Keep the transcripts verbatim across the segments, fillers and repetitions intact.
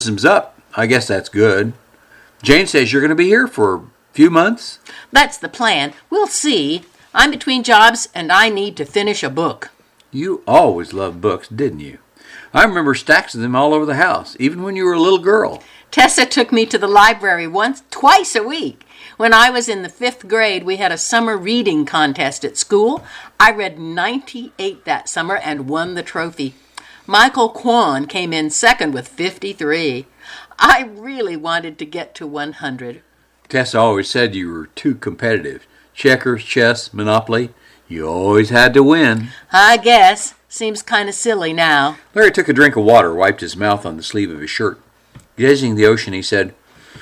Tourism's up. I guess that's good. Jane says you're going to be here for a few months? That's the plan. We'll see. I'm between jobs and I need to finish a book. You always loved books, didn't you? I remember stacks of them all over the house, even when you were a little girl. Tessa took me to the library once, twice a week. When I was in the fifth grade, we had a summer reading contest at school. I read ninety-eight that summer and won the trophy. Michael Kwan came in second with fifty-three. I really wanted to get to one hundred. Tessa always said you were too competitive. Checkers, chess, Monopoly, you always had to win. I guess. Seems kind of silly now. Larry took a drink of water, wiped his mouth on the sleeve of his shirt. Gazing at the ocean, he said,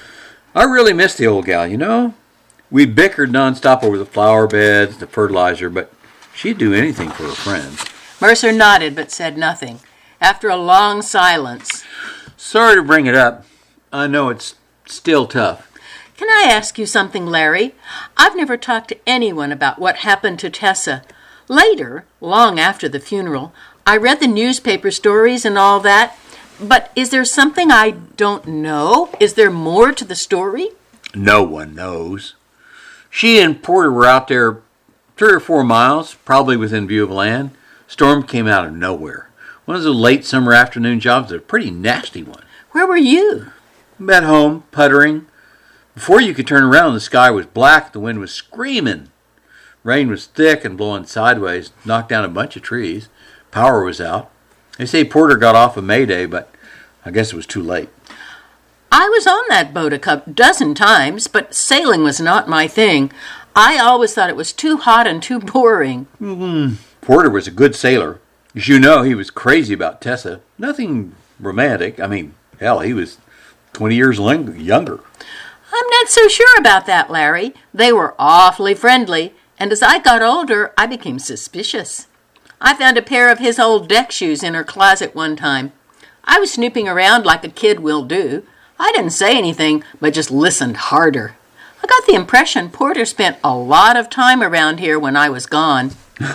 I really miss the old gal, you know. We bickered nonstop over the flower beds, the fertilizer, but she'd do anything for her friends. Mercer nodded but said nothing. After a long silence, Sorry to bring it up. I know it's still tough. Can I ask you something, Larry? I've never talked to anyone about what happened to Tessa. Later, long after the funeral, I read the newspaper stories and all that, but is there something I don't know? Is there more to the story? No one knows. She and Porter were out there three or four miles, probably within view of land. Storm came out of nowhere. One of those late summer afternoon jobs, a pretty nasty one. Where were you? At home, puttering. Before you could turn around, the sky was black, the wind was screaming. Rain was thick and blowing sideways, knocked down a bunch of trees. Power was out. They say Porter got off a Mayday, but I guess it was too late. I was on that boat a dozen times, but sailing was not my thing. I always thought it was too hot and too boring. Mm-hmm. Porter was a good sailor. As you know, he was crazy about Tessa. Nothing romantic. I mean, hell, he was twenty years younger. I'm not so sure about that, Larry. They were awfully friendly, and as I got older, I became suspicious. I found a pair of his old deck shoes in her closet one time. I was snooping around like a kid will do. I didn't say anything, but just listened harder. I got the impression Porter spent a lot of time around here when I was gone.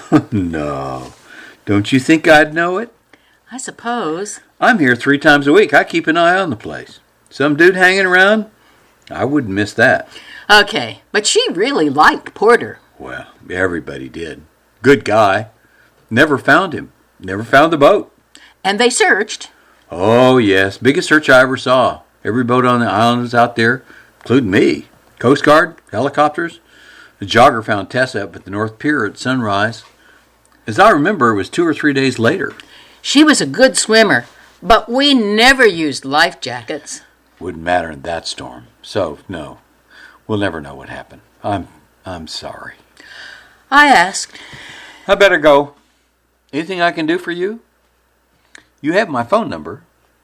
No. Don't you think I'd know it? I suppose. I'm here three times a week. I keep an eye on the place. Some dude hanging around? I wouldn't miss that. Okay, but she really liked Porter. Well, everybody did. Good guy. Never found him. Never found the boat. And they searched? Oh, yes. Biggest search I ever saw. Every boat on the island was out there, including me. Coast Guard, helicopters. The jogger found Tessa up at the North Pier at sunrise. As I remember, it was two or three days later. She was a good swimmer, but we never used life jackets. Wouldn't matter in that storm. So, no. We'll never know what happened. I'm I'm sorry. I asked. I better go. Anything I can do for you? You have my phone number.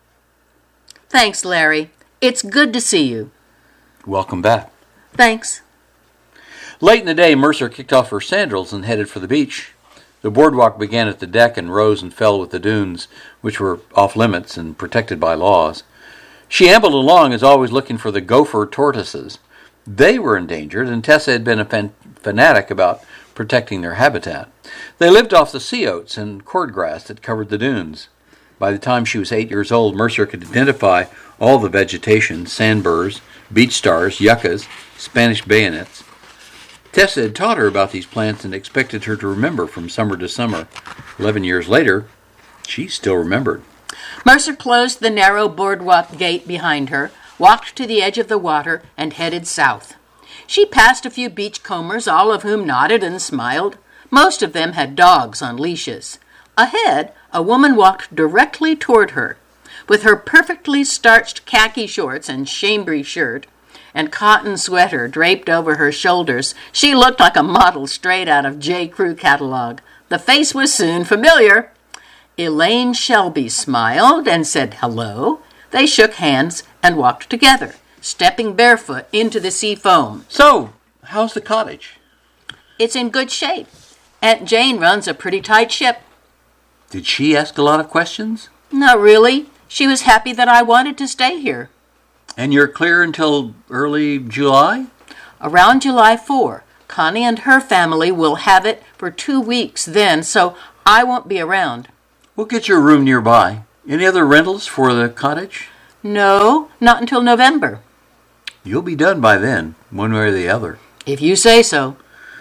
Thanks, Larry. It's good to see you. Welcome back. Thanks. Late in the day, Mercer kicked off her sandals and headed for the beach. The boardwalk began at the deck and rose and fell with the dunes, which were off limits and protected by laws. She ambled along, as always, looking for the gopher tortoises. They were endangered, and Tessa had been a fan- fanatic about protecting their habitat. They lived off the sea oats and cordgrass that covered the dunes. By the time she was eight years old, Mercer could identify all the vegetation: sandburrs, beach stars, yuccas, Spanish bayonets. Tessa had taught her about these plants and expected her to remember from summer to summer. Eleven years later, she still remembered. Mercer closed the narrow boardwalk gate behind her, walked to the edge of the water, and headed south. She passed a few beachcombers, all of whom nodded and smiled. Most of them had dogs on leashes. Ahead, a woman walked directly toward her. With her perfectly starched khaki shorts and chambray shirt and cotton sweater draped over her shoulders, she looked like a model straight out of J. Crew catalog. The face was soon familiar. Elaine Shelby smiled and said hello. They shook hands and walked together, stepping barefoot into the sea foam. So, how's the cottage? It's in good shape. Aunt Jane runs a pretty tight ship. Did she ask a lot of questions? Not really. She was happy that I wanted to stay here. And you're clear until early July? Around July fourth. Connie and her family will have it for two weeks then, so I won't be around. We'll get you a room nearby. Any other rentals for the cottage? No, not until November. You'll be done by then, one way or the other. If you say so.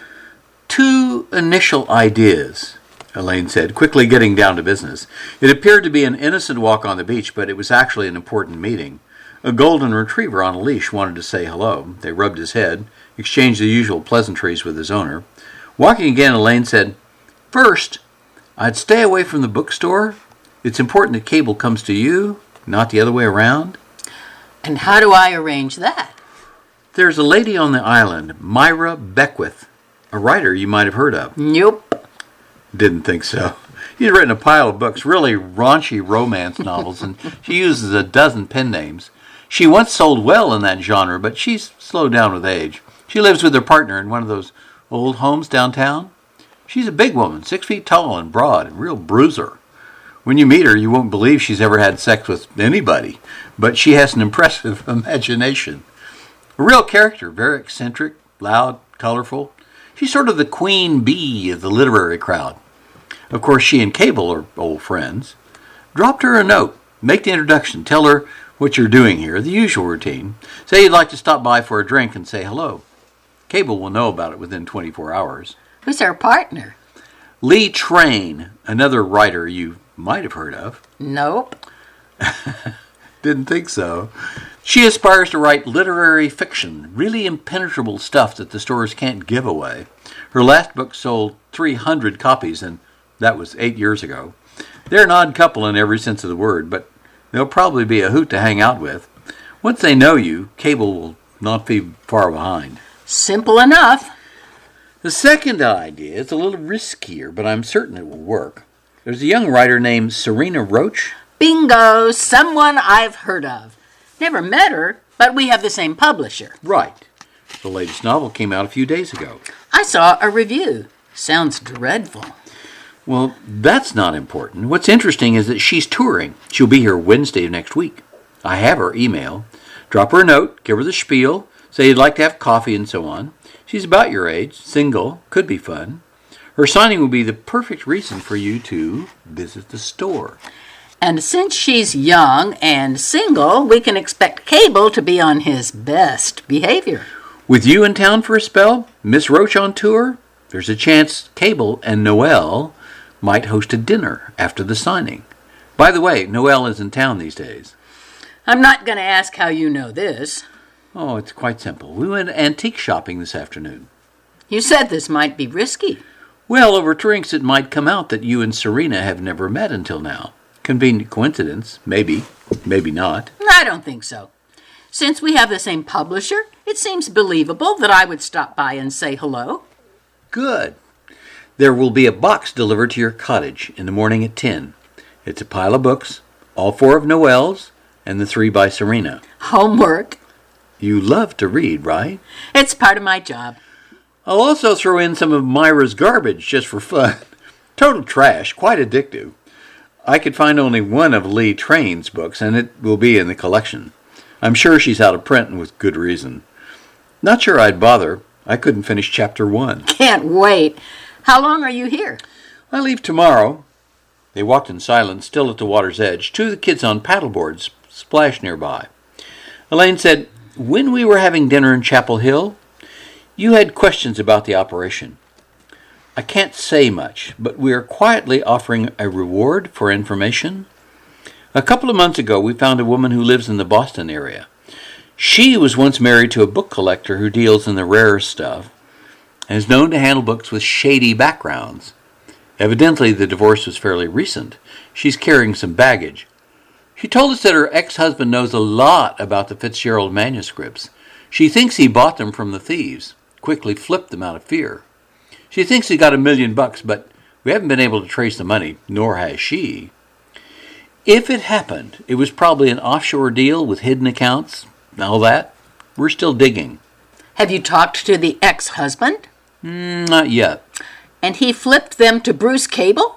Two initial ideas, Elaine said, quickly getting down to business. It appeared to be an innocent walk on the beach, but it was actually an important meeting. A golden retriever on a leash wanted to say hello. They rubbed his head, exchanged the usual pleasantries with his owner. Walking again, Elaine said, "First, I'd stay away from the bookstore. It's important that Cable comes to you, not the other way around." And how do I arrange that? There's a lady on the island, Myra Beckwith, a writer you might have heard of. Nope. Didn't think so. She's written a pile of books, really raunchy romance novels, and she uses a dozen pen names. She once sold well in that genre, but she's slowed down with age. She lives with her partner in one of those old homes downtown. She's a big woman, six feet tall and broad, a real bruiser. When you meet her, you won't believe she's ever had sex with anybody, but she has an impressive imagination. A real character, very eccentric, loud, colorful. She's sort of the queen bee of the literary crowd. Of course, she and Cable are old friends. Drop her a note, make the introduction, tell her what you're doing here, the usual routine. Say you'd like to stop by for a drink and say hello. Cable will know about it within twenty-four hours. Who's our partner? Lee Train, another writer you might have heard of. Nope. Didn't think so. She aspires to write literary fiction, really impenetrable stuff that the stores can't give away. Her last book sold three hundred copies, and that was eight years ago. They're an odd couple in every sense of the word, but they'll probably be a hoot to hang out with. Once they know you, Cable will not be far behind. Simple enough. The second idea is a little riskier, but I'm certain it will work. There's a young writer named Serena Roach. Bingo! Someone I've heard of. Never met her, but we have the same publisher. Right. The latest novel came out a few days ago. I saw a review. Sounds dreadful. Well, that's not important. What's interesting is that she's touring. She'll be here Wednesday of next week. I have her email. Drop her a note, give her the spiel, say you'd like to have coffee and so on. She's about your age, single, could be fun. Her signing will be the perfect reason for you to visit the store. And since she's young and single, we can expect Cable to be on his best behavior. With you in town for a spell, Miss Roach on tour, there's a chance Cable and Noelle might host a dinner after the signing. By the way, Noelle is in town these days. I'm not going to ask how you know this. Oh, it's quite simple. We went antique shopping this afternoon. You said this might be risky. Well, over drinks it might come out that you and Serena have never met until now. Convenient coincidence, maybe, maybe not. I don't think so. Since we have the same publisher, it seems believable that I would stop by and say hello. Good. There will be a box delivered to your cottage in the morning at ten. It's a pile of books, all four of Noelle's, and the three by Serena. Homework. You love to read, right? It's part of my job. I'll also throw in some of Myra's garbage just for fun. Total trash, quite addictive. I could find only one of Lee Train's books, and it will be in the collection. I'm sure she's out of print, and with good reason. Not sure I'd bother. I couldn't finish chapter one. Can't wait. How long are you here? I leave tomorrow. They walked in silence, still at the water's edge. Two of the kids on paddleboards splashed nearby. Elaine said, "When we were having dinner in Chapel Hill, you had questions about the operation. I can't say much, but we are quietly offering a reward for information. A couple of months ago, we found a woman who lives in the Boston area. She was once married to a book collector who deals in the rarest stuff and is known to handle books with shady backgrounds. Evidently, the divorce was fairly recent. She's carrying some baggage. She told us that her ex-husband knows a lot about the Fitzgerald manuscripts. She thinks he bought them from the thieves, quickly flipped them out of fear. She thinks he got a million bucks, but we haven't been able to trace the money, nor has she. If it happened, it was probably an offshore deal with hidden accounts, all that. We're still digging." Have you talked to the ex-husband? Mm, not yet. And he flipped them to Bruce Cable?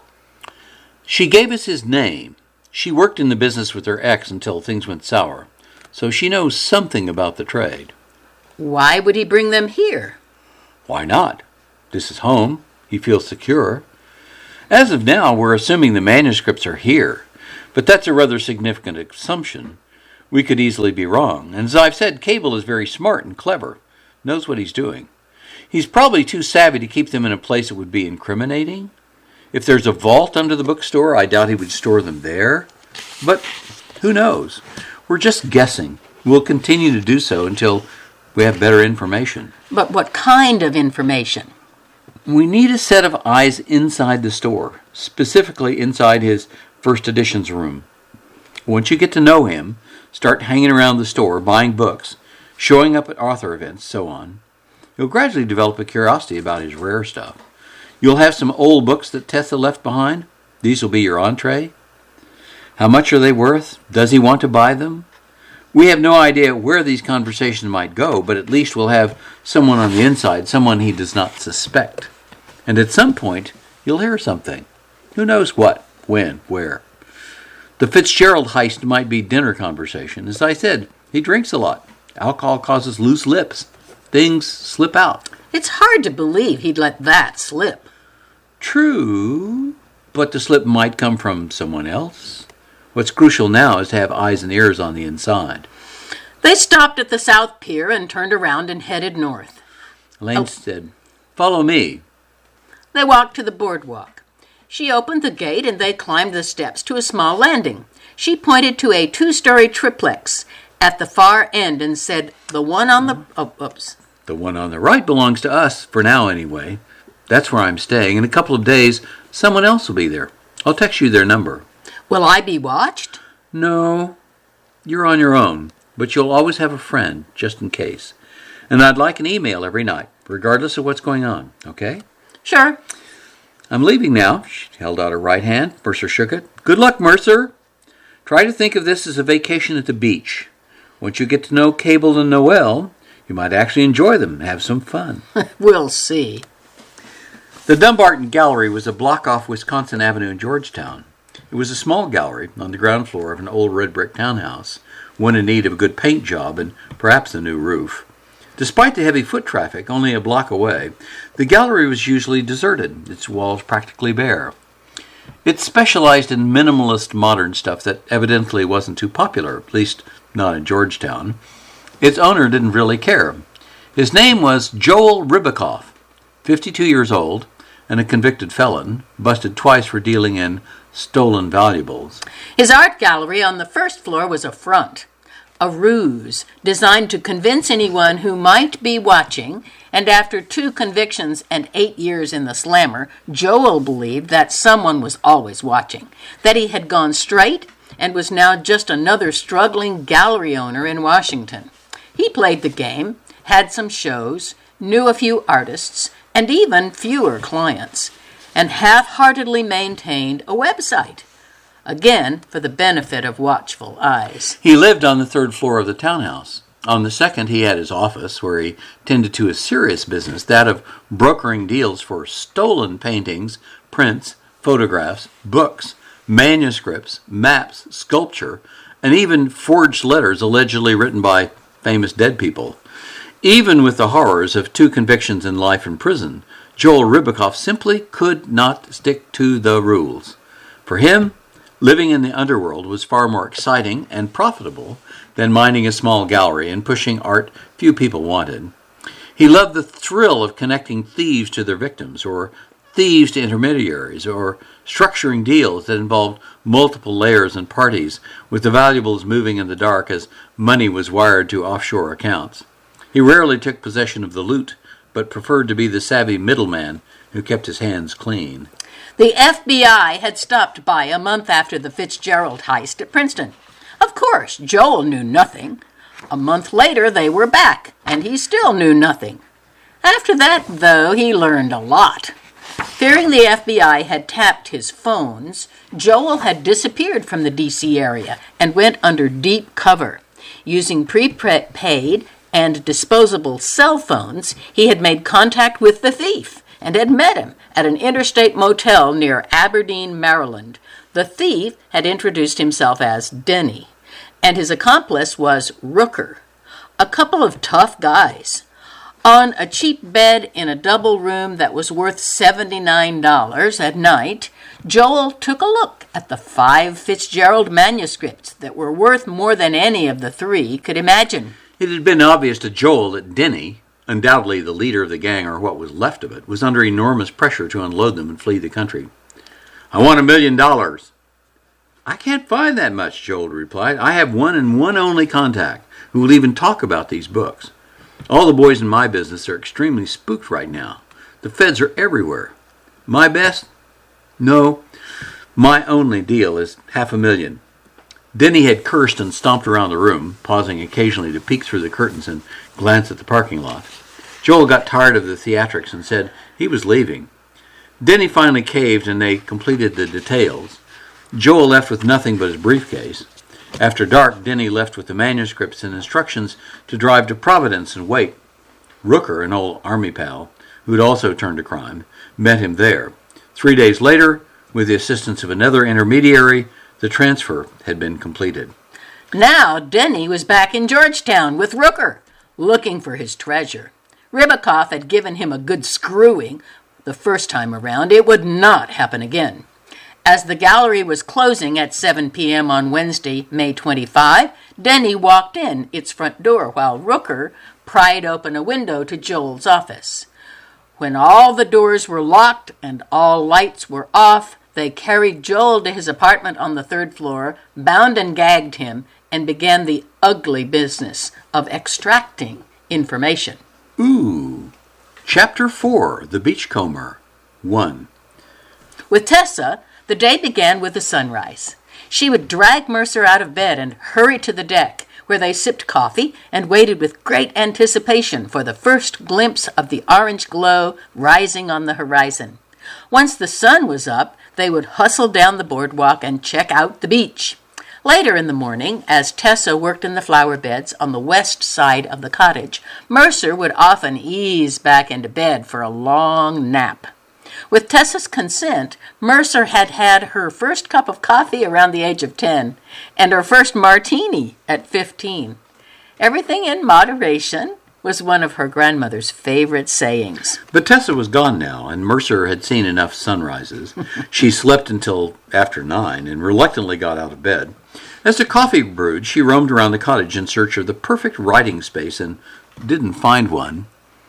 She gave us his name. She worked in the business with her ex until things went sour, so she knows something about the trade. Why would he bring them here? Why not? This is home. He feels secure. As of now, we're assuming the manuscripts are here, but that's a rather significant assumption. We could easily be wrong. And as I've said, Cable is very smart and clever, knows what he's doing. He's probably too savvy to keep them in a place that would be incriminating. If there's a vault under the bookstore, I doubt he would store them there. But who knows? We're just guessing. We'll continue to do so until we have better information. But what kind of information? We need a set of eyes inside the store, specifically inside his first editions room. Once you get to know him, start hanging around the store, buying books, showing up at author events, so on. You'll gradually develop a curiosity about his rare stuff. You'll have some old books that Tessa left behind. These will be your entree. How much are they worth? Does he want to buy them? We have no idea where these conversations might go, but at least we'll have someone on the inside, someone he does not suspect. And at some point, you'll hear something. Who knows what, when, where. The Fitzgerald heist might be dinner conversation. As I said, he drinks a lot. Alcohol causes loose lips. Things slip out. It's hard to believe he'd let that slip. True, but the slip might come from someone else. What's crucial now is to have eyes and ears on the inside. They stopped at the South Pier and turned around and headed north. Elaine Oh. said, "Follow me." They walked to the boardwalk. She opened the gate and they climbed the steps to a small landing. She pointed to a two-story triplex at the far end and said, "The one on the..." Oh, oops. The one on the right belongs to us, for now anyway. That's where I'm staying. In a couple of days, someone else will be there. I'll text you their number. Will I be watched? No, you're on your own, but you'll always have a friend, just in case. And I'd like an email every night, regardless of what's going on, okay? Sure. I'm leaving now. She held out her right hand. Mercer shook it. Good luck, Mercer. Try to think of this as a vacation at the beach. Once you get to know Cable and Noel, you might actually enjoy them and have some fun. We'll see. The Dumbarton Gallery was a block off Wisconsin Avenue in Georgetown. It was a small gallery on the ground floor of an old red brick townhouse, one in need of a good paint job and perhaps a new roof. Despite the heavy foot traffic only a block away, the gallery was usually deserted, its walls practically bare. It specialized in minimalist modern stuff that evidently wasn't too popular, at least not in Georgetown. Its owner didn't really care. His name was Joel Ribicoff, fifty-two years old, and a convicted felon, busted twice for dealing in stolen valuables. His art gallery on the first floor was a front, a ruse designed to convince anyone who might be watching, and after two convictions and eight years in the slammer, Joel believed that someone was always watching, that he had gone straight and was now just another struggling gallery owner in Washington. He played the game, had some shows, knew a few artists, and even fewer clients, and half-heartedly maintained a website, again for the benefit of watchful eyes. He lived on the third floor of the townhouse. On the second, he had his office, where he tended to a serious business, that of brokering deals for stolen paintings, prints, photographs, books, manuscripts, maps, sculpture, and even forged letters allegedly written by famous dead people. Even with the horrors of two convictions and life in prison, Joel Ribicoff simply could not stick to the rules. For him, living in the underworld was far more exciting and profitable than minding a small gallery and pushing art few people wanted. He loved the thrill of connecting thieves to their victims, or thieves to intermediaries, or structuring deals that involved multiple layers and parties, with the valuables moving in the dark as money was wired to offshore accounts. He rarely took possession of the loot, but preferred to be the savvy middleman who kept his hands clean. The F B I had stopped by a month after the Fitzgerald heist at Princeton. Of course, Joel knew nothing. A month later, they were back, and he still knew nothing. After that, though, he learned a lot. Fearing the F B I had tapped his phones, Joel had disappeared from the D C area and went under deep cover. Using prepaid and disposable cell phones, he had made contact with the thief and had met him at an interstate motel near Aberdeen, Maryland. The thief had introduced himself as Denny, and his accomplice was Rooker, a couple of tough guys. On a cheap bed in a double room that was worth seventy-nine dollars at night, Joel took a look at the five Fitzgerald manuscripts that were worth more than any of the three could imagine. It had been obvious to Joel that Denny, undoubtedly the leader of the gang or what was left of it, was under enormous pressure to unload them and flee the country. "I want a million dollars." "I can't find that much," Joel replied. "I have one and one only contact who will even talk about these books. All the boys in my business are extremely spooked right now. The feds are everywhere. My best? No, my only deal is half a million." Denny had cursed and stomped around the room, pausing occasionally to peek through the curtains and glance at the parking lot. Joel got tired of the theatrics and said he was leaving. Denny finally caved and they completed the details. Joel left with nothing but his briefcase. After dark, Denny left with the manuscripts and instructions to drive to Providence and wait. Rooker, an old army pal, who had also turned to crime, met him there. Three days later, with the assistance of another intermediary, the transfer had been completed. Now Denny was back in Georgetown with Rooker, looking for his treasure. Ribicoff had given him a good screwing the first time around. It would not happen again. As the gallery was closing at seven p.m. on Wednesday, May twenty-fifth, Denny walked in its front door while Rooker pried open a window to Joel's office. When all the doors were locked and all lights were off, they carried Joel to his apartment on the third floor, bound and gagged him, and began the ugly business of extracting information. Ooh. Chapter four, The Beachcomber. one. With Tessa, the day began with the sunrise. She would drag Mercer out of bed and hurry to the deck, where they sipped coffee and waited with great anticipation for the first glimpse of the orange glow rising on the horizon. Once the sun was up, they would hustle down the boardwalk and check out the beach. Later in the morning, as Tessa worked in the flower beds on the west side of the cottage, Mercer would often ease back into bed for a long nap. With Tessa's consent, Mercer had had her first cup of coffee around the age of ten, and her first martini at fifteen. Everything in moderation was one of her grandmother's favorite sayings. But Tessa was gone now, and Mercer had seen enough sunrises. She slept until after nine and reluctantly got out of bed. As the coffee brewed, she roamed around the cottage in search of the perfect writing space and didn't find one.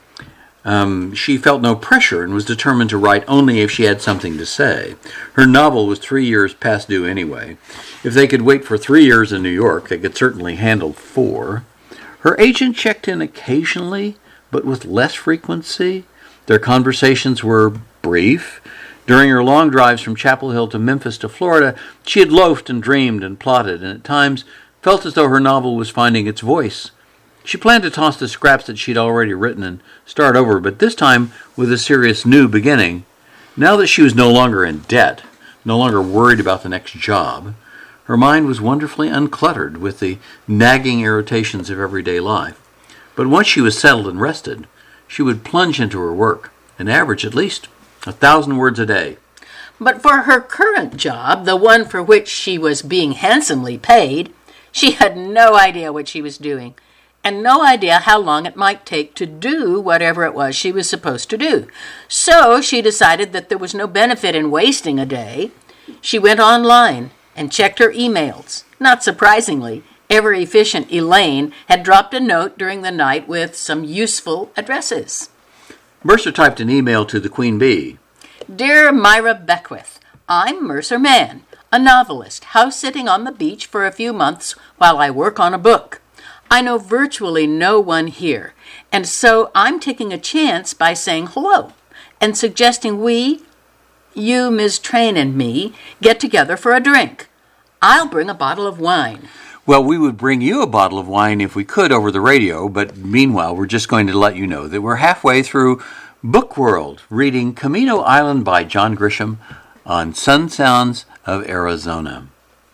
Um, she felt no pressure and was determined to write only if she had something to say. Her novel was three years past due anyway. If they could wait for three years in New York, they could certainly handle four. Her agent checked in occasionally, but with less frequency. Their conversations were brief. During her long drives from Chapel Hill to Memphis to Florida, she had loafed and dreamed and plotted, and at times felt as though her novel was finding its voice. She planned to toss the scraps that she'd already written and start over, but this time with a serious new beginning. Now that she was no longer in debt, no longer worried about the next job, her mind was wonderfully uncluttered with the nagging irritations of everyday life. But once she was settled and rested, she would plunge into her work, and average at least a thousand words a day. But for her current job, the one for which she was being handsomely paid, she had no idea what she was doing, and no idea how long it might take to do whatever it was she was supposed to do. So she decided that there was no benefit in wasting a day. She went online and checked her emails. Not surprisingly, ever-efficient Elaine had dropped a note during the night with some useful addresses. Mercer typed an email to the Queen Bee. Dear Myra Beckwith, I'm Mercer Mann, a novelist, house-sitting on the beach for a few months while I work on a book. I know virtually no one here, and so I'm taking a chance by saying hello and suggesting we, you, Miz Train, and me, get together for a drink. I'll bring a bottle of wine. Well, we would bring you a bottle of wine if we could over the radio, but meanwhile, we're just going to let you know that we're halfway through Book World, reading Camino Island by John Grisham on Sun Sounds of Arizona.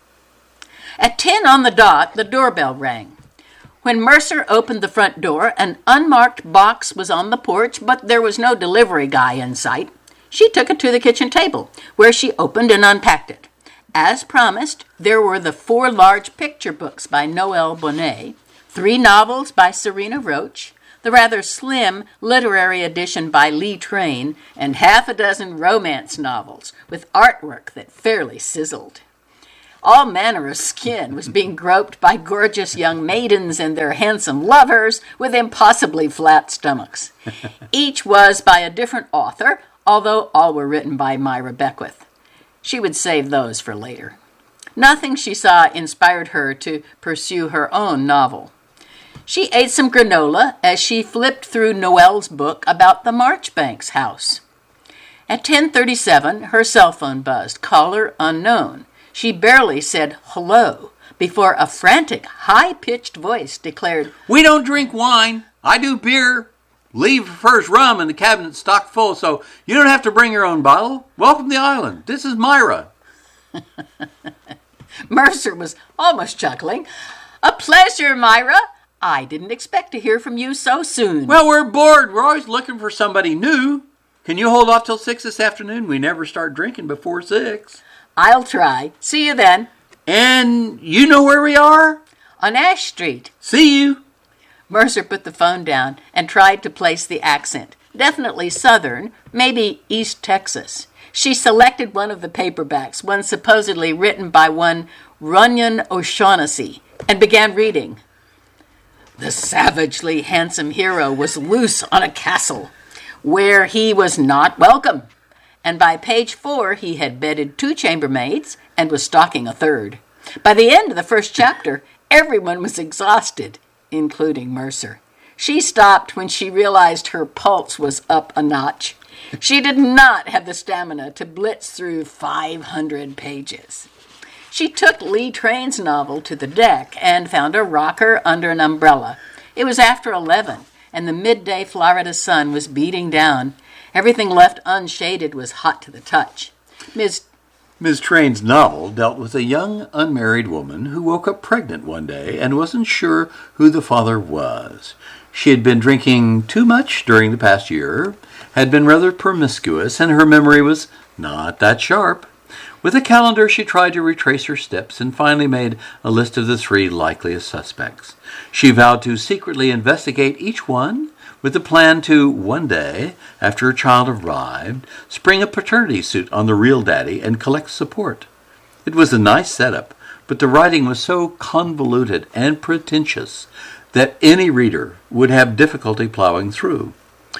At ten on the dot, the doorbell rang. When Mercer opened the front door, an unmarked box was on the porch, but there was no delivery guy in sight. She took it to the kitchen table, where she opened and unpacked it. As promised, there were the four large picture books by Noel Bonnet, three novels by Serena Roach, the rather slim literary edition by Lee Train, and half a dozen romance novels with artwork that fairly sizzled. All manner of skin was being groped by gorgeous young maidens and their handsome lovers with impossibly flat stomachs. Each was by a different author, although all were written by Myra Beckwith. She would save those for later. Nothing she saw inspired her to pursue her own novel. She ate some granola as she flipped through Noelle's book about the Marchbanks house. At ten thirty-seven, her cell phone buzzed, caller unknown. She barely said hello before a frantic, high-pitched voice declared, "We don't drink wine. I do beer. Lee prefers rum and the cabinet's stocked full, so you don't have to bring your own bottle. Welcome to the island. This is Myra." Mercer was almost chuckling. "A pleasure, Myra. I didn't expect to hear from you so soon." "Well, we're bored. We're always looking for somebody new. Can you hold off till six this afternoon? We never start drinking before six. "I'll try. See you then." "And you know where we are?" "On Ash Street." "See you." Mercer put the phone down and tried to place the accent. Definitely Southern, maybe East Texas. She selected one of the paperbacks, one supposedly written by one Runyon O'Shaughnessy, and began reading. The savagely handsome hero was loose on a castle, where he was not welcome, and by page four he had bedded two chambermaids and was stalking a third. By the end of the first chapter, everyone was exhausted, including Mercer. She stopped when she realized her pulse was up a notch. She did not have the stamina to blitz through five hundred pages. She took Lee Train's novel to the deck and found a rocker under an umbrella. It was after eleven, and the midday Florida sun was beating down. Everything left unshaded was hot to the touch. Miss Miss Train's novel dealt with a young unmarried woman who woke up pregnant one day and wasn't sure who the father was. She had been drinking too much during the past year, had been rather promiscuous, and her memory was not that sharp. With a calendar, she tried to retrace her steps and finally made a list of the three likeliest suspects. She vowed to secretly investigate each one with the plan to, one day, after her child arrived, spring a paternity suit on the real daddy and collect support. It was a nice setup, but the writing was so convoluted and pretentious that any reader would have difficulty plowing through.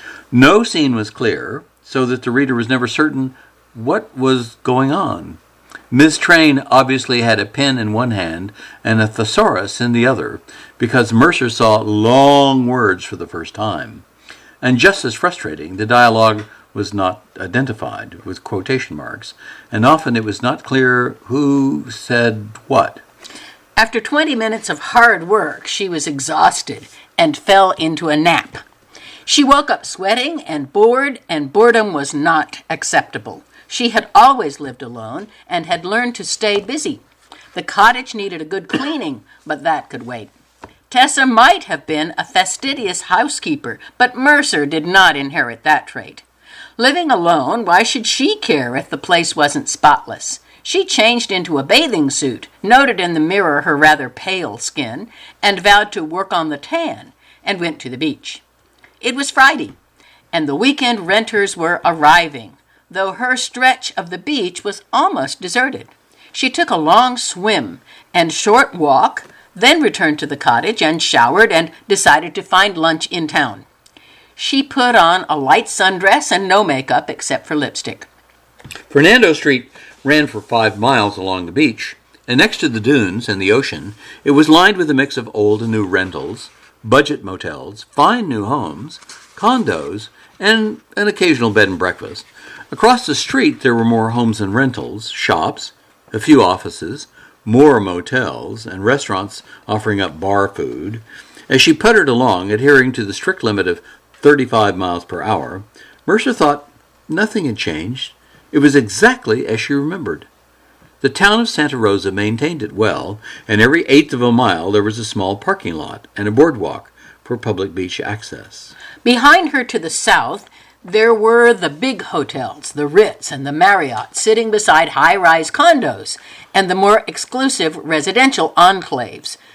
No scene was clear, so that the reader was never certain what was going on. Miss Train obviously had a pen in one hand and a thesaurus in the other, because Mercer saw long words for the first time. And just as frustrating, the dialogue was not identified with quotation marks, and often it was not clear who said what. After twenty minutes of hard work, she was exhausted and fell into a nap. She woke up sweating and bored, and boredom was not acceptable. She had always lived alone and had learned to stay busy. The cottage needed a good cleaning, but that could wait. Tessa might have been a fastidious housekeeper, but Mercer did not inherit that trait. Living alone, why should she care if the place wasn't spotless? She changed into a bathing suit, noted in the mirror her rather pale skin, and vowed to work on the tan, and went to the beach. It was Friday, and the weekend renters were arriving, though her stretch of the beach was almost deserted. She took a long swim and short walk, then returned to the cottage and showered and decided to find lunch in town. She put on a light sundress and no makeup except for lipstick. Fernando Street ran for five miles along the beach, and next to the dunes and the ocean, it was lined with a mix of old and new rentals, budget motels, fine new homes, condos, and an occasional bed and breakfast. Across the street, there were more homes and rentals, shops, a few offices, more motels, and restaurants offering up bar food. As she puttered along, adhering to the strict limit of thirty-five miles per hour, Mercer thought nothing had changed. It was exactly as she remembered. The town of Santa Rosa maintained it well, and every eighth of a mile there was a small parking lot and a boardwalk for public beach access. Behind her to the south, there were the big hotels, the Ritz and the Marriott, sitting beside high-rise condos, and the more exclusive residential enclaves,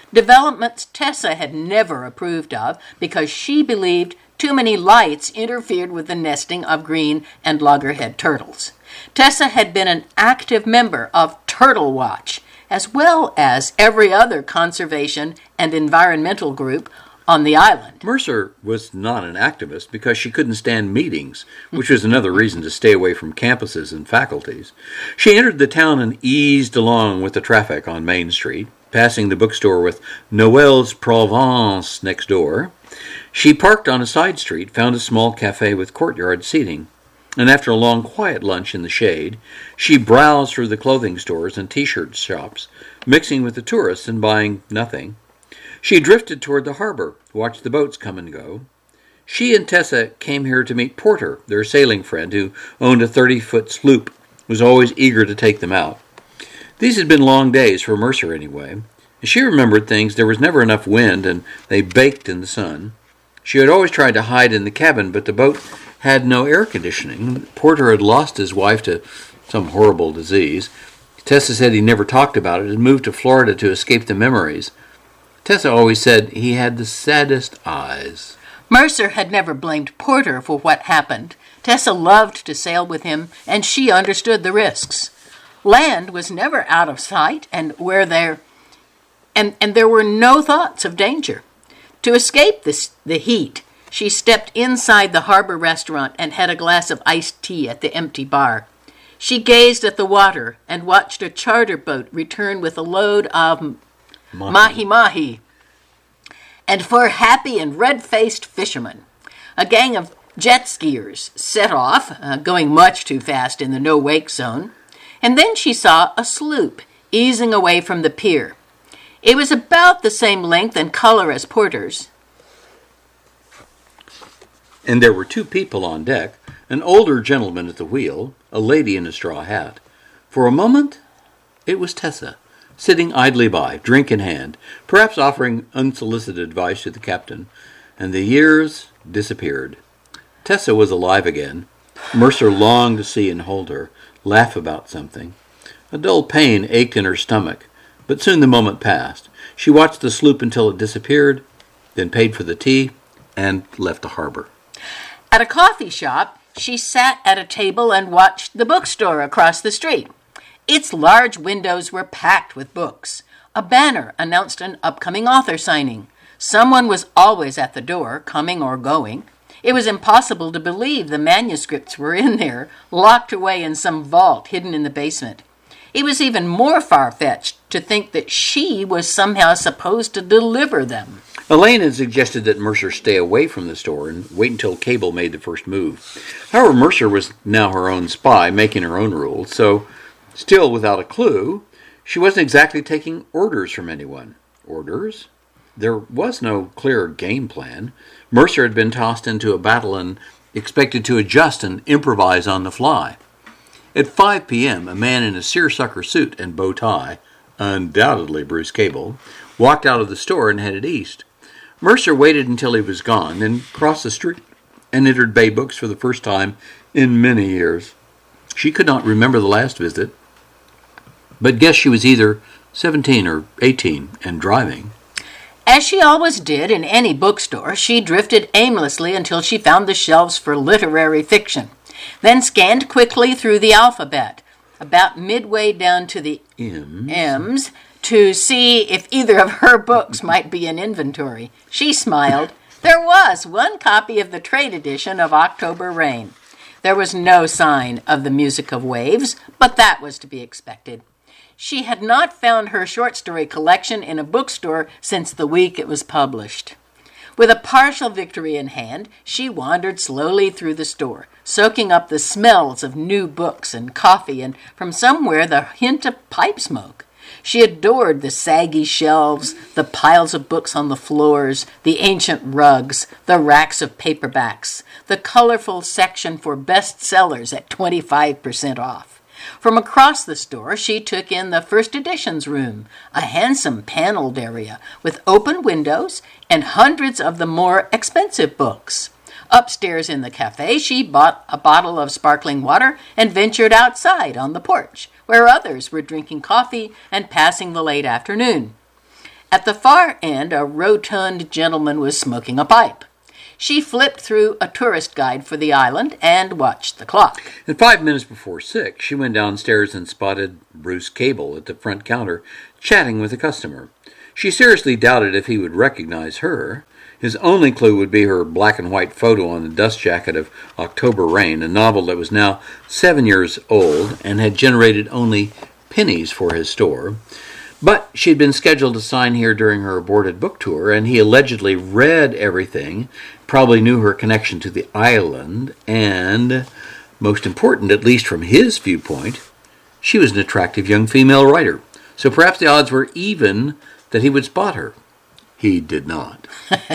developments Tessa had never approved of because she believed too many lights interfered with the nesting of green and loggerhead turtles. Tessa had been an active member of Turtle Watch, as well as every other conservation and environmental group on the island. Mercer was not an activist because she couldn't stand meetings, which was another reason to stay away from campuses and faculties. She entered the town and eased along with the traffic on Main Street, passing the bookstore with Noël's Provence next door. She parked on a side street, found a small cafe with courtyard seating, and after a long quiet lunch in the shade, she browsed through the clothing stores and T-shirt shops, mixing with the tourists and buying nothing. She drifted toward the harbor, watched the boats come and go. She and Tessa came here to meet Porter, their sailing friend, who owned a thirty-foot sloop, was always eager to take them out. These had been long days for Mercer anyway. As she remembered things, there was never enough wind, and they baked in the sun. She had always tried to hide in the cabin, but the boat had no air conditioning. Porter had lost his wife to some horrible disease. Tessa said he never talked about it and moved to Florida to escape the memories. Tessa always said he had the saddest eyes. Mercer had never blamed Porter for what happened. Tessa loved to sail with him, and she understood the risks. Land was never out of sight, and where there, and, and there were no thoughts of danger. To escape this, the heat, she stepped inside the harbor restaurant and had a glass of iced tea at the empty bar. She gazed at the water and watched a charter boat return with a load of mahi-mahi, and four happy and red-faced fishermen. A gang of jet skiers set off, uh, going much too fast in the no-wake zone, and then she saw a sloop easing away from the pier. It was about the same length and color as Porter's. And there were two people on deck, an older gentleman at the wheel, a lady in a straw hat. For a moment, it was Tessa, sitting idly by, drink in hand, perhaps offering unsolicited advice to the captain, and the years disappeared. Tessa was alive again. Mercer longed to see and hold her, laugh about something. A dull pain ached in her stomach, but soon the moment passed. She watched the sloop until it disappeared, then paid for the tea, and left the harbor. At a coffee shop, she sat at a table and watched the bookstore across the street. Its large windows were packed with books. A banner announced an upcoming author signing. Someone was always at the door, coming or going. It was impossible to believe the manuscripts were in there, locked away in some vault hidden in the basement. It was even more far-fetched to think that she was somehow supposed to deliver them. Elaine had suggested that Mercer stay away from the store and wait until Cable made the first move. However, Mercer was now her own spy, making her own rules, so, still without a clue, she wasn't exactly taking orders from anyone. Orders? There was no clear game plan. Mercer had been tossed into a battle and expected to adjust and improvise on the fly. At five p.m., a man in a seersucker suit and bow tie, undoubtedly Bruce Cable, walked out of the store and headed east. Mercer waited until he was gone, then crossed the street and entered Bay Books for the first time in many years. She could not remember the last visit, but guessed she was either seventeen or eighteen and driving. As she always did in any bookstore, she drifted aimlessly until she found the shelves for literary fiction, then scanned quickly through the alphabet, about midway down to the M's. M's, to see if either of her books might be in inventory. She smiled. There was one copy of the trade edition of October Rain. There was no sign of The Music of Waves, but that was to be expected. She had not found her short story collection in a bookstore since the week it was published. With a partial victory in hand, she wandered slowly through the store, soaking up the smells of new books and coffee and from somewhere the hint of pipe smoke. She adored the saggy shelves, the piles of books on the floors, the ancient rugs, the racks of paperbacks, the colorful section for bestsellers at twenty-five percent off. From across the store, she took in the first editions room, a handsome paneled area with open windows and hundreds of the more expensive books. Upstairs in the cafe, she bought a bottle of sparkling water and ventured outside on the porch, where others were drinking coffee and passing the late afternoon. At the far end, a rotund gentleman was smoking a pipe. She flipped through a tourist guide for the island and watched the clock. At five minutes before six, she went downstairs and spotted Bruce Cable at the front counter, chatting with a customer. She seriously doubted if he would recognize her. His only clue would be her black and white photo on the dust jacket of October Rain, a novel that was now seven years old and had generated only pennies for his store. But she had been scheduled to sign here during her aborted book tour, and he allegedly read everything, probably knew her connection to the island, and, most important, at least from his viewpoint, she was an attractive young female writer. So perhaps the odds were even that he would spot her. He did not.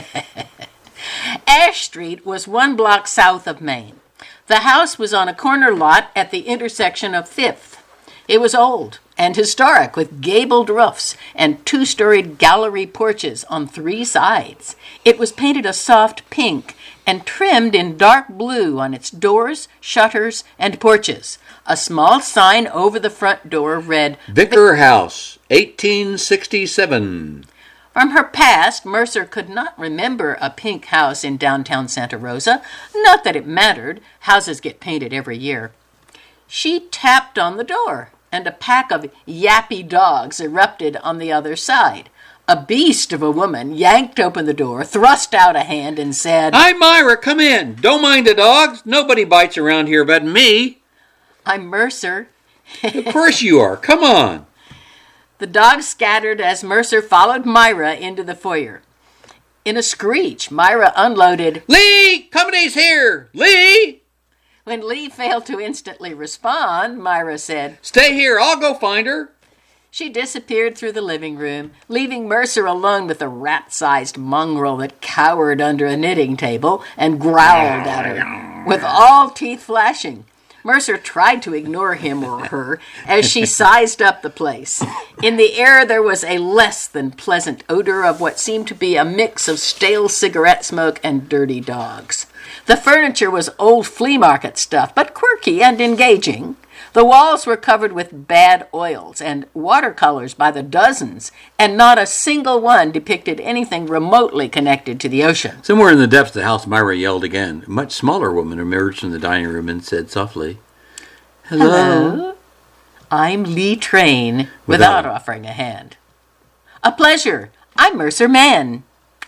Ash Street was one block south of Main. The house was on a corner lot at the intersection of Fifth. It was old and historic, with gabled roofs and two-storied gallery porches on three sides. It was painted a soft pink and trimmed in dark blue on its doors, shutters, and porches. A small sign over the front door read, Vicar House, eighteen sixty-seven. From her past, Mercer could not remember a pink house in downtown Santa Rosa. Not that it mattered. Houses get painted every year. She tapped on the door, and a pack of yappy dogs erupted on the other side. A beast of a woman yanked open the door, thrust out a hand, and said, "Hi, Myra, come in. Don't mind the dogs. Nobody bites around here but me." "I'm Mercer." "Of course you are. Come on." The dogs scattered as Mercer followed Myra into the foyer. In a screech, Myra unloaded, "Lee, company's here. Lee!" When Lee failed to instantly respond, Myra said, "Stay here. I'll go find her." She disappeared through the living room, leaving Mercer alone with a rat-sized mongrel that cowered under a knitting table and growled at her, with all teeth flashing. Mercer tried to ignore him or her as she sized up the place. In the air there was a less than pleasant odor of what seemed to be a mix of stale cigarette smoke and dirty dogs. The furniture was old flea market stuff, but quirky and engaging. The walls were covered with bad oils and watercolors by the dozens, and not a single one depicted anything remotely connected to the ocean. Somewhere in the depths of the house, Myra yelled again. A much smaller woman emerged from the dining room and said softly, "Hello." Hello. "I'm Lee Train," without, without offering a hand. "A pleasure. I'm Mercer Mann."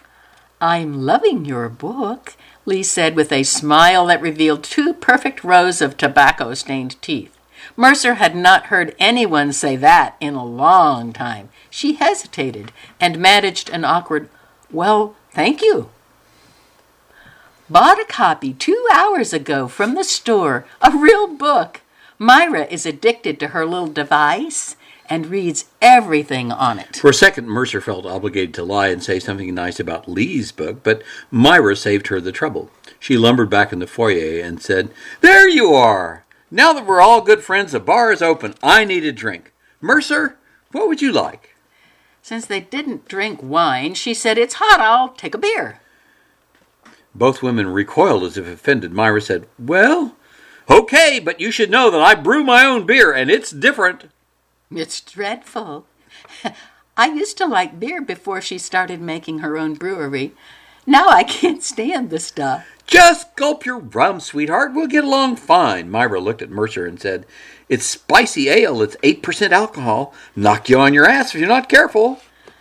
"I'm loving your book," Lee said with a smile that revealed two perfect rows of tobacco-stained teeth. Mercer had not heard anyone say that in a long time. She hesitated and managed an awkward, "Well, thank you." "Bought a copy two hours ago from the store. A real book. Myra is addicted to her little device and reads everything on it." For a second, Mercer felt obligated to lie and say something nice about Lee's book, but Myra saved her the trouble. She lumbered back in the foyer and said, "There you are. Now that we're all good friends, the bar is open. I need a drink. Mercer, what would you like?" Since they didn't drink wine, she said, "It's hot. I'll take a beer." Both women recoiled as if offended. Myra said, "Well, okay, but you should know that I brew my own beer, and it's different." "It's dreadful. I used to like beer before she started making her own brewery. Now I can't stand the stuff." "Just gulp your rum, sweetheart. We'll get along fine." Myra looked at Mercer and said, "It's spicy ale. It's eight percent alcohol. Knock you on your ass if you're not careful."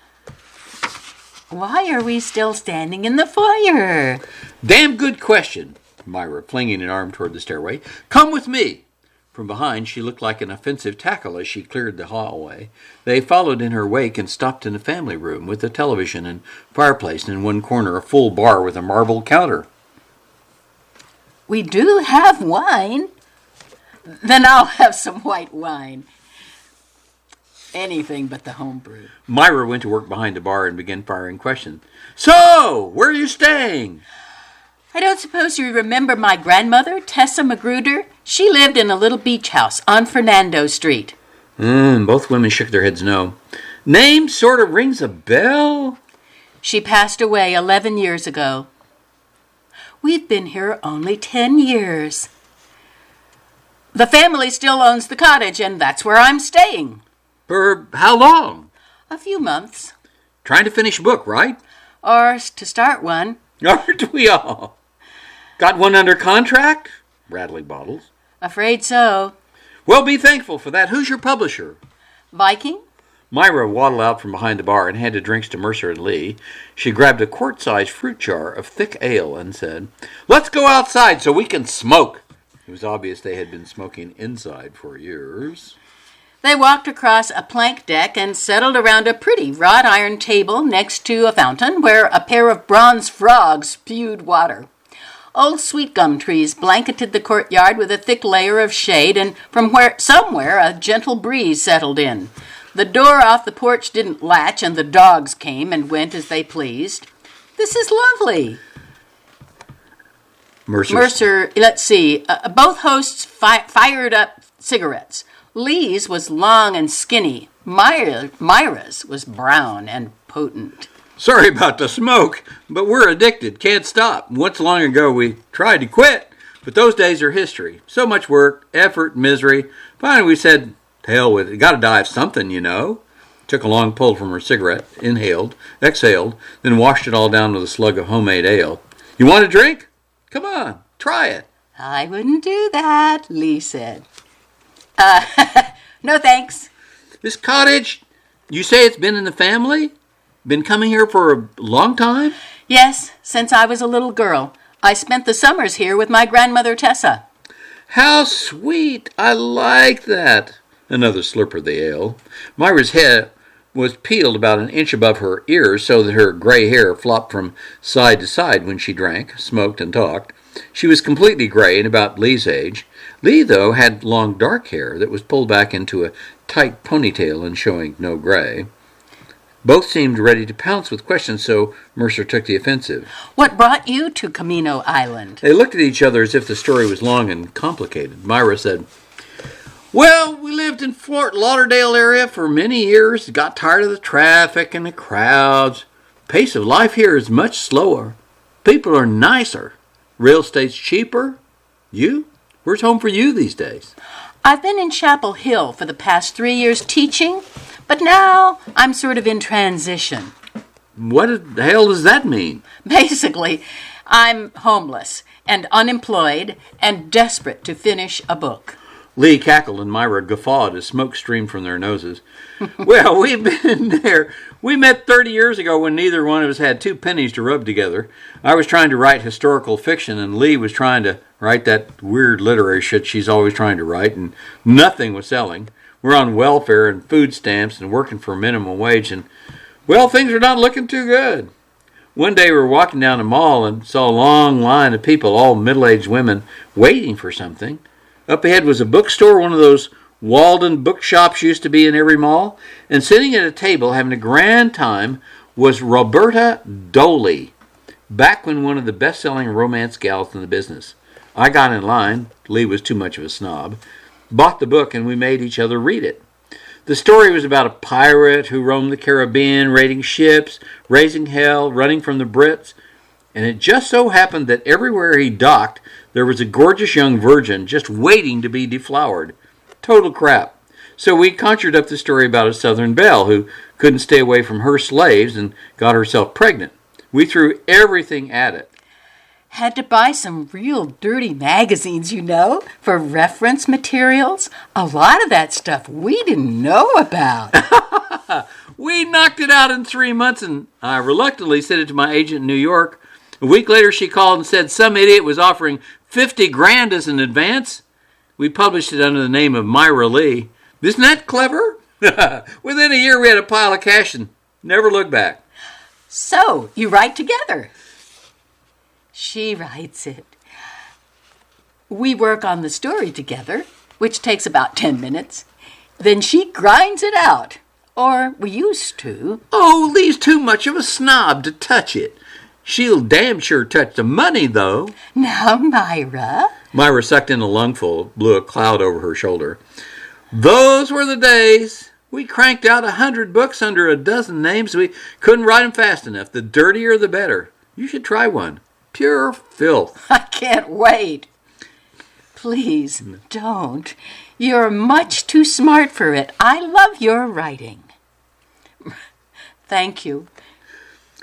"Why are we still standing in the foyer?" "Damn good question." Myra, flinging an arm toward the stairway. "Come with me." From behind, she looked like an offensive tackle as she cleared the hallway. They followed in her wake and stopped in a family room with a television and fireplace, and in one corner a full bar with a marble counter. "We do have wine." "Then I'll have some white wine." Anything but the homebrew. Myra went to work behind the bar and began firing questions. "So, where are you staying?" "I don't suppose you remember my grandmother, Tessa Magruder? She lived in a little beach house on Fernando Street." Mm, both women shook their heads no. "Name sort of rings a bell." "She passed away eleven years ago." "We've been here only ten years. "The family still owns the cottage, and that's where I'm staying." "For how long?" "A few months." Trying to finish a book, right? Or to start one. Aren't we all? Got one under contract? Rattling bottles. Afraid so. Well, be thankful for that. Who's your publisher? Viking? Myra waddled out from behind the bar and handed drinks to Mercer and Lee. She grabbed a quart-sized fruit jar of thick ale and said, "Let's go outside so we can smoke." It was obvious they had been smoking inside for years. They walked across a plank deck and settled around a pretty wrought iron table next to a fountain where a pair of bronze frogs spewed water. Old sweet gum trees blanketed the courtyard with a thick layer of shade, and from where somewhere a gentle breeze settled in. The door off the porch didn't latch, and the dogs came and went as they pleased. This is lovely. Mercer, Mercer let's see, uh, both hosts fi- fired up cigarettes. Lee's was long and skinny. Myra, Myra's was brown and potent. "Sorry about the smoke, but we're addicted. Can't stop. Once long ago we tried to quit, but those days are history. So much work, effort, misery. Finally we said, to hell with it. Gotta die of something, you know." Took a long pull from her cigarette, inhaled, exhaled, then washed it all down with a slug of homemade ale. "You want a drink? Come on, try it." I wouldn't do that, Lee said. Uh, no thanks. "This cottage, you say it's been in the family? Been coming here for a long time?" Yes, since I was a little girl. I spent the summers here with my grandmother Tessa. "How sweet. I like that." Another slurp of the ale. Myra's head was peeled about an inch above her ears so that her gray hair flopped from side to side when she drank, smoked, and talked. She was completely gray and about Lee's age. Lee, though, had long dark hair that was pulled back into a tight ponytail and showing no gray. Both seemed ready to pounce with questions, so Mercer took the offensive. What brought you to Camino Island? They looked at each other as if the story was long and complicated. Myra said, "Well, we lived in Fort Lauderdale area for many years, got tired of the traffic and the crowds. Pace of life here is much slower. People are nicer. Real estate's cheaper. You? Where's home for you these days?" I've been in Chapel Hill for the past three years teaching, but now I'm sort of in transition. "What the hell does that mean?" Basically, I'm homeless and unemployed and desperate to finish a book. Lee cackled and Myra guffawed as smoke streamed from their noses. "Well, we've been there. We met thirty years ago when neither one of us had two pennies to rub together. I was trying to write historical fiction, and Lee was trying to write that weird literary shit she's always trying to write, and nothing was selling. We're on welfare and food stamps and working for minimum wage, and, well, things are not looking too good. One day we were walking down the mall and saw a long line of people, all middle-aged women, waiting for something. Up ahead was a bookstore, one of those Walden bookshops used to be in every mall, and sitting at a table having a grand time was Roberta Doley, back when one of the best-selling romance gals in the business. I got in line. Lee was too much of a snob. Bought the book, and we made each other read it. The story was about a pirate who roamed the Caribbean, raiding ships, raising hell, running from the Brits. And it just so happened that everywhere he docked, there was a gorgeous young virgin just waiting to be deflowered. Total crap. So we conjured up the story about a Southern belle who couldn't stay away from her slaves and got herself pregnant. We threw everything at it. Had to buy some real dirty magazines, you know, for reference materials. A lot of that stuff we didn't know about. We knocked it out in three months, and I reluctantly sent it to my agent in New York. A week later, she called and said some idiot was offering fifty grand as an advance. We published it under the name of Myra Lee. Isn't that clever? Within a year, we had a pile of cash and never looked back. So, you write together. She writes it. We work on the story together, which takes about ten minutes. Then she grinds it out. Or we used to. Oh, Lee's too much of a snob to touch it. She'll damn sure touch the money, though. Now, Myra. Myra sucked in a lungful, blew a cloud over her shoulder. Those were the days. We cranked out a hundred books under a dozen names. We couldn't write them fast enough. The dirtier, the better. You should try one. Pure filth. I can't wait. Please, don't. You're much too smart for it. I love your writing. Thank you.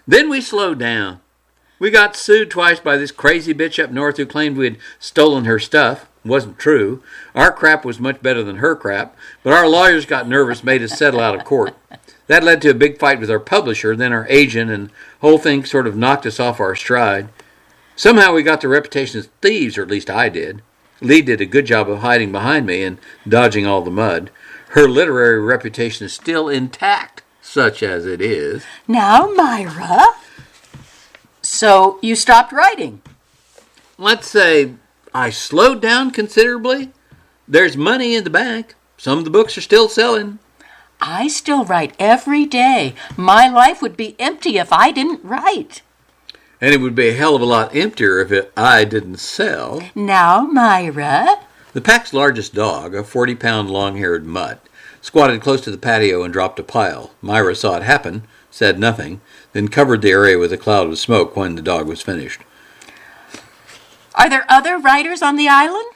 Then we slowed down. We got sued twice by this crazy bitch up north who claimed we had stolen her stuff. Wasn't true. Our crap was much better than her crap, but our lawyers got nervous, made us settle out of court. That led to a big fight with our publisher, then our agent, and the whole thing sort of knocked us off our stride. Somehow we got the reputation as thieves, or at least I did. Lee did a good job of hiding behind me and dodging all the mud. Her literary reputation is still intact, such as it is. Now, Myra. So you stopped writing? Let's say I slowed down considerably. There's money in the bank. Some of the books are still selling. I still write every day. My life would be empty if I didn't write. And it would be a hell of a lot emptier if it, I didn't sell. Now, Myra. The pack's largest dog, a forty-pound long-haired mutt, squatted close to the patio and dropped a pile. Myra saw it happen, said nothing, then covered the area with a cloud of smoke when the dog was finished. Are there other writers on the island?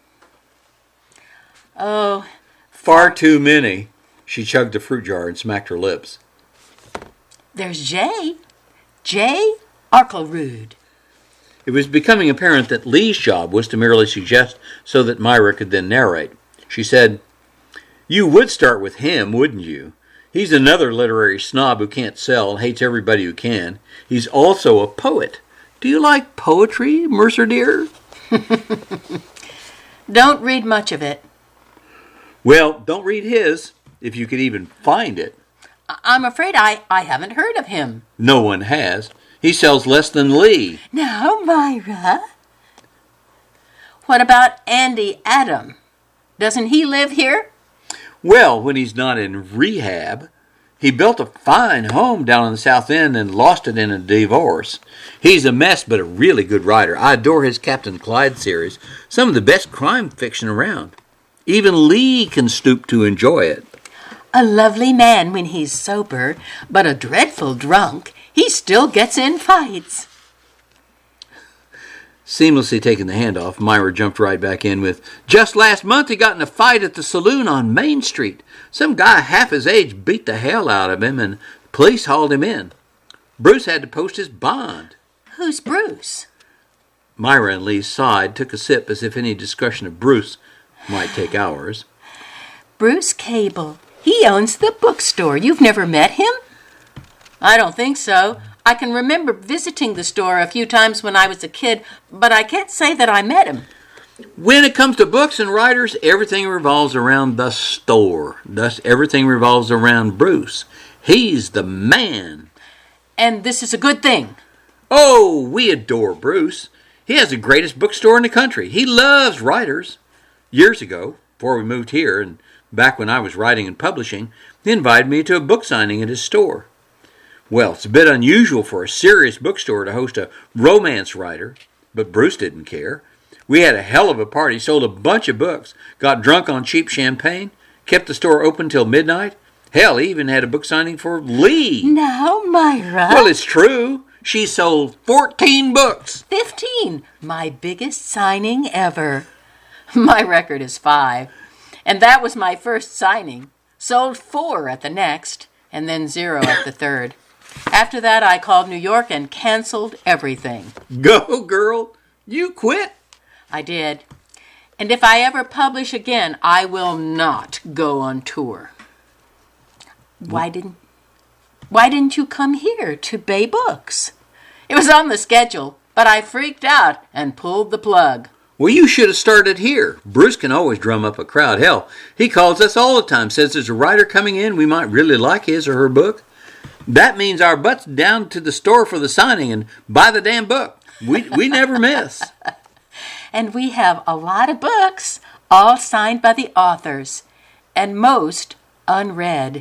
Oh. Far too many. She chugged the fruit jar and smacked her lips. There's Jay. Jay Arklerude. It was becoming apparent that Lee's job was to merely suggest so that Myra could then narrate. She said, "You would start with him, wouldn't you? He's another literary snob who can't sell and hates everybody who can. He's also a poet. Do you like poetry, Mercer dear?" Don't read much of it. Well, don't read his, if you could even find it. I- I'm afraid I, I haven't heard of him. No one has. He sells less than Lee. Now, Myra. What about Andy Adam? Doesn't he live here? Well, when he's not in rehab. He built a fine home down in the South End and lost it in a divorce. He's a mess, but a really good writer. I adore his Captain Clyde series. Some of the best crime fiction around. Even Lee can stoop to enjoy it. A lovely man when he's sober, but a dreadful drunk. He still gets in fights. Seamlessly taking the hand off, Myra jumped right back in with, "Just last month he got in a fight at the saloon on Main Street. Some guy half his age beat the hell out of him and the police hauled him in. Bruce had to post his bond." Who's Bruce? Myra and Lee sighed, took a sip as if any discussion of Bruce might take hours. Bruce Cable. He owns the bookstore. You've never met him? I don't think so. I can remember visiting the store a few times when I was a kid, but I can't say that I met him. When it comes to books and writers, everything revolves around the store. Thus, everything revolves around Bruce. He's the man. And this is a good thing. Oh, we adore Bruce. He has the greatest bookstore in the country. He loves writers. Years ago, before we moved here, and back when I was writing and publishing, he invited me to a book signing at his store. Well, it's a bit unusual for a serious bookstore to host a romance writer, but Bruce didn't care. We had a hell of a party, sold a bunch of books, got drunk on cheap champagne, kept the store open till midnight. Hell, he even had a book signing for Lee. Now, Myra. Well, it's true. She sold fourteen books. Fifteen. My biggest signing ever. My record is five. And that was my first signing. Sold four at the next, and then zero at the third. After that, I called New York and canceled everything. Go, girl. You quit. I did. And if I ever publish again, I will not go on tour. Why didn't Why didn't you come here to Bay Books? It was on the schedule, but I freaked out and pulled the plug. Well, you should have started here. Bruce can always drum up a crowd. Hell, he calls us all the time, says there's a writer coming in, we might really like his or her book. That means our butts down to the store for the signing and buy the damn book. We we never miss. And we have a lot of books, all signed by the authors, and most unread.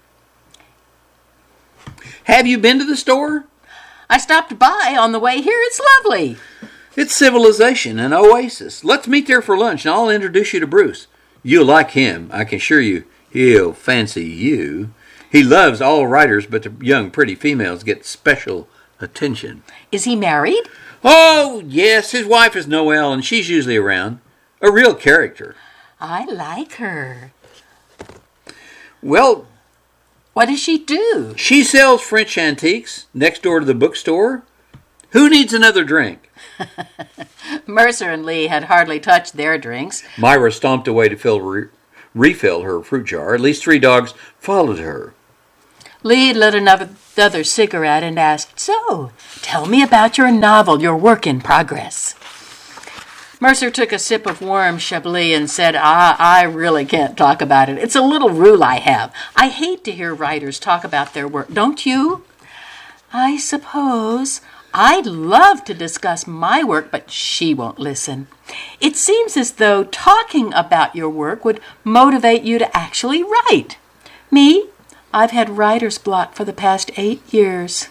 Have you been to the store? I stopped by on the way here. It's lovely. It's civilization, an oasis. Let's meet there for lunch, and I'll introduce you to Bruce. You'll like him. I can assure you he'll fancy you. He loves all writers, but the young, pretty females get special attention. Is he married? Oh, yes. His wife is Noelle, and she's usually around. A real character. I like her. Well, What does she do? She sells French antiques next door to the bookstore. Who needs another drink? Mercer and Lee had hardly touched their drinks. Myra stomped away to fill re- refill her fruit jar. At least three dogs followed her. Lee lit another, another cigarette and asked, "So, tell me about your novel, your work in progress." Mercer took a sip of warm Chablis and said, I, I really can't talk about it. It's a little rule I have. I hate to hear writers talk about their work. Don't you? I suppose. I'd love to discuss my work, but she won't listen. It seems as though talking about your work would motivate you to actually write. Me? I've had writer's block for the past eight years.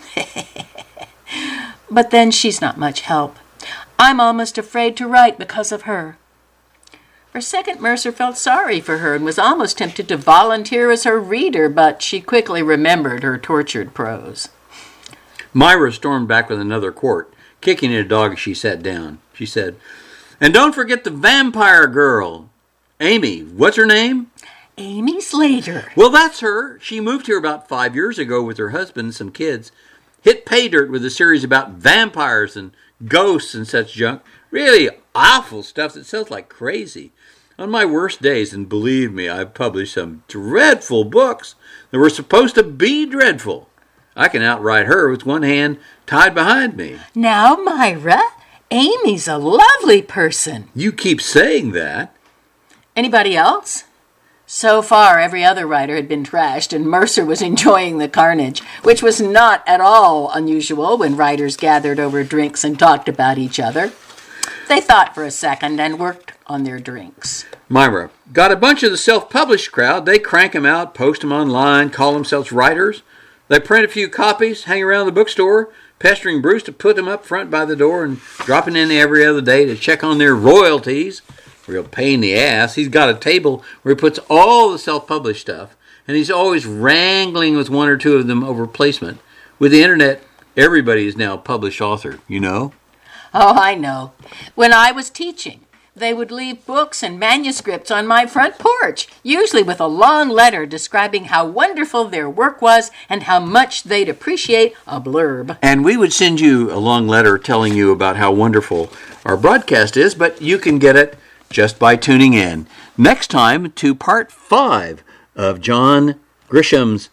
But then she's not much help. I'm almost afraid to write because of her. For a second, Mercer felt sorry for her and was almost tempted to volunteer as her reader, but she quickly remembered her tortured prose. Myra stormed back with another quart, kicking at a dog as she sat down. She said, "And don't forget the vampire girl. Amy, what's her name?" Amy Slater. Well, that's her. She moved here about five years ago with her husband and some kids. Hit pay dirt with a series about vampires and ghosts and such junk. Really awful stuff that sells like crazy. On my worst days, and believe me, I've published some dreadful books that were supposed to be dreadful. I can outright her with one hand tied behind me. Now, Myra, Amy's a lovely person. You keep saying that. Anybody else? So far, every other writer had been trashed, and Mercer was enjoying the carnage, which was not at all unusual when writers gathered over drinks and talked about each other. They thought for a second and worked on their drinks. Myra, got a bunch of the self-published crowd. They crank them out, post them online, call themselves writers. They print a few copies, hang around the bookstore, pestering Bruce to put them up front by the door and dropping in every other day to check on their royalties. Real pain in the ass. He's got a table where he puts all the self-published stuff, and he's always wrangling with one or two of them over placement. With the internet, everybody is now a published author, you know? Oh, I know. When I was teaching, they would leave books and manuscripts on my front porch, usually with a long letter describing how wonderful their work was and how much they'd appreciate a blurb. And we would send you a long letter telling you about how wonderful our broadcast is, but you can get it just by tuning in. Next time to part five of John Grisham's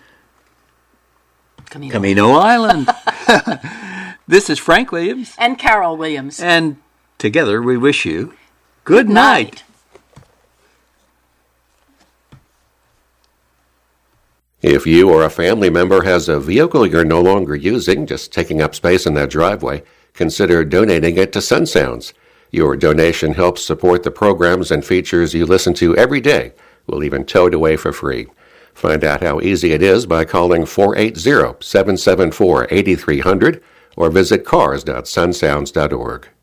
Camino, Camino Island. This is Frank Williams. And Carol Williams. And together we wish you good, good night. night. If you or a family member has a vehicle you're no longer using, just taking up space in that driveway, consider donating it to Sun Sounds. Your donation helps support the programs and features you listen to every day. We'll even tow it away for free. Find out how easy it is by calling four eight zero, seven seven four, eight three zero zero or visit cars dot sun sounds dot org.